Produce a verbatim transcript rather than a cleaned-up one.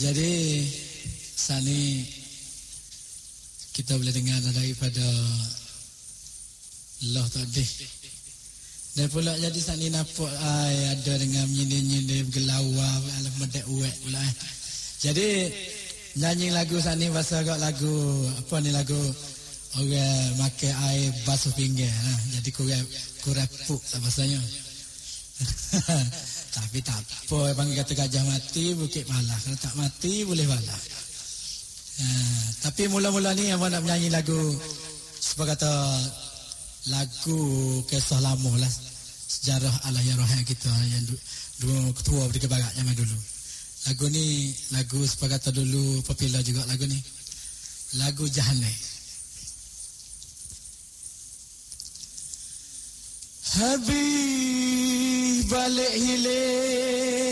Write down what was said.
Jadi sani kita boleh dengar daripada Allah tadi. Dan pula jadi sani nampak ai ada dengan nyindir-nyindir gelawar alam medek uek pula. Eh. Jadi nyanyi lagu sani bahasa agak lagu apa ni lagu orang makan air basuh pinggir. Ha. Jadi kurang kurang puk bahasanya. Tapi tak apa, panggil kata gajah mati bukit malah. Kalau tak mati boleh balah. Ha, tapi mula-mula ni yang nak menyanyi lagu sebab kata lagu kisah lama lah, sejarah Allahyarham kita yang dua ketua Merdeka Barat zaman dulu. Lagu ni lagu sebab kata dulu popular juga lagu ni. Lagu Jahannam. Habis balik hilir